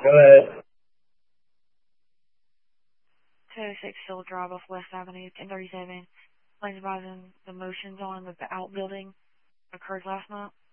Go ahead. 206 Field Drive off West Avenue, 1037. Claims advising the motions on the outbuilding occurred last night.